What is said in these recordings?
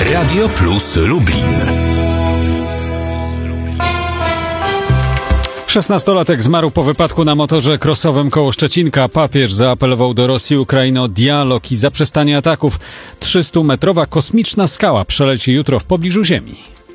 Radio Plus Lublin. 16-latek zmarł po wypadku na motorze crossowym koło Szczecinka. Papież zaapelował do Rosji i Ukrainy o dialog i zaprzestanie ataków. 300-metrowa kosmiczna skała przeleci jutro w pobliżu Ziemi.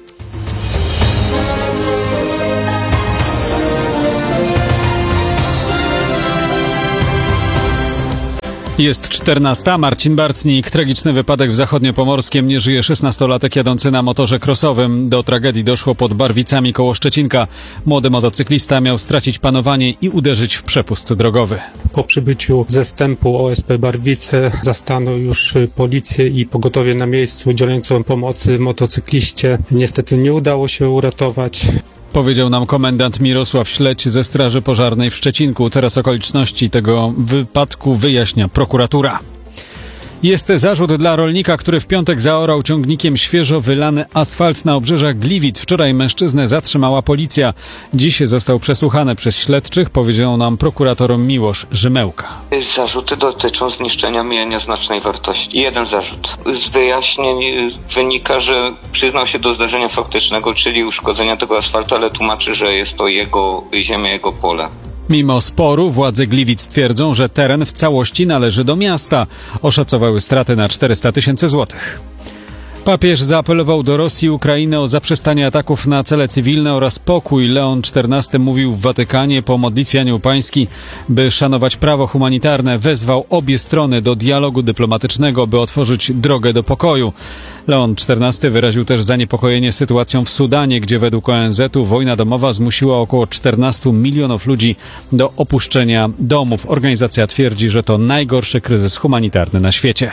Jest 14. Marcin Bartnik. Tragiczny wypadek w Zachodniopomorskiem. Nie żyje 16-latek jadący na motorze crossowym. Do tragedii doszło pod Barwicami koło Szczecinka. Młody motocyklista miał stracić panowanie i uderzyć w przepust drogowy. Po przybyciu zestępu OSP Barwice zastano już policję i pogotowie na miejscu udzielającą pomocy motocykliście. Niestety nie udało się uratować. Powiedział nam komendant Mirosław Śledź ze Straży Pożarnej w Szczecinku. Teraz okoliczności tego wypadku wyjaśnia prokuratura. Jest zarzut dla rolnika, który w piątek zaorał ciągnikiem świeżo wylany asfalt na obrzeżach Gliwic. Wczoraj mężczyznę zatrzymała policja. Dziś został przesłuchany przez śledczych, powiedział nam prokurator Miłosz Rzymełka. Zarzuty dotyczą zniszczenia mienia znacznej wartości. Jeden zarzut. Z wyjaśnień wynika, że przyznał się do zdarzenia faktycznego, czyli uszkodzenia tego asfaltu, ale tłumaczy, że jest to jego ziemia, jego pole. Mimo sporu władze Gliwic twierdzą, że teren w całości należy do miasta. Oszacowały straty na 400 000 złotych. Papież zaapelował do Rosji i Ukrainy o zaprzestanie ataków na cele cywilne oraz pokój. Leon XIV mówił w Watykanie po modlitwie Anioł Pański, by szanować prawo humanitarne. Wezwał obie strony do dialogu dyplomatycznego, by otworzyć drogę do pokoju. Leon XIV wyraził też zaniepokojenie sytuacją w Sudanie, gdzie według ONZ-u wojna domowa zmusiła około 14 milionów ludzi do opuszczenia domów. Organizacja twierdzi, że to najgorszy kryzys humanitarny na świecie.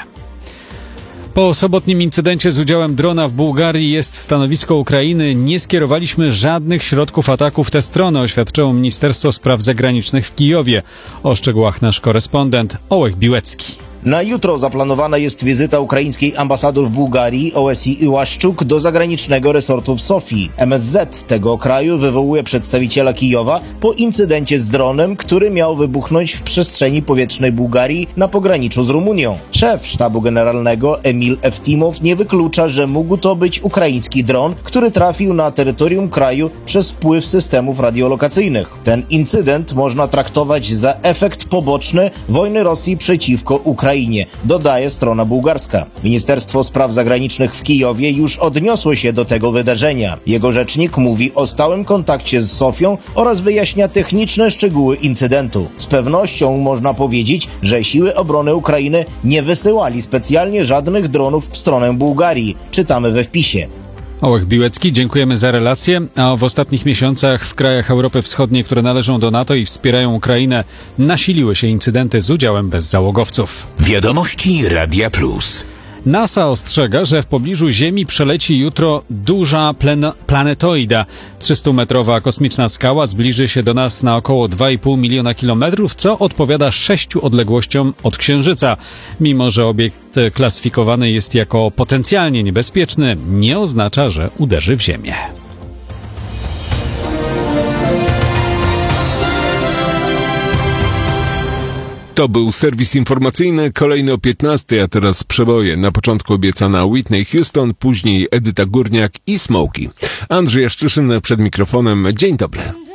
Po sobotnim incydencie z udziałem drona w Bułgarii jest stanowisko Ukrainy. Nie skierowaliśmy żadnych środków ataku w tę stronę, oświadczyło Ministerstwo Spraw Zagranicznych w Kijowie. O szczegółach nasz korespondent Ołech Biłecki. Na jutro zaplanowana jest wizyta ukraińskiej ambasador w Bułgarii Olesi Iłaszczuk do zagranicznego resortu w Sofii. MSZ tego kraju wywołuje przedstawiciela Kijowa po incydencie z dronem, który miał wybuchnąć w przestrzeni powietrznej Bułgarii na pograniczu z Rumunią. Szef sztabu generalnego Emil Eftimow nie wyklucza, że mógł to być ukraiński dron, który trafił na terytorium kraju przez wpływ systemów radiolokacyjnych. Ten incydent można traktować za efekt poboczny wojny Rosji przeciwko Ukrainie, dodaje strona bułgarska. Ministerstwo Spraw Zagranicznych w Kijowie już odniosło się do tego wydarzenia. Jego rzecznik mówi o stałym kontakcie z Sofią oraz wyjaśnia techniczne szczegóły incydentu. Z pewnością można powiedzieć, że siły obrony Ukrainy nie wysyłali specjalnie żadnych dronów w stronę Bułgarii. Czytamy we wpisie. Ołech Biłecki, dziękujemy za relację. A w ostatnich miesiącach w krajach Europy Wschodniej, które należą do NATO i wspierają Ukrainę, nasiliły się incydenty z udziałem bezzałogowców. Wiadomości Radia Plus. NASA ostrzega, że w pobliżu Ziemi przeleci jutro duża planetoida. 300-metrowa kosmiczna skała zbliży się do nas na około 2,5 miliona kilometrów, co odpowiada 6 odległościom od Księżyca. Mimo że obiekt klasyfikowany jest jako potencjalnie niebezpieczny, nie oznacza, że uderzy w Ziemię. To był serwis informacyjny, kolejny o 15, a teraz przeboje. Na początku obiecana Whitney Houston, później Edyta Górniak i Smokey. Andrzej Jaszczyszyn przed mikrofonem. Dzień dobry.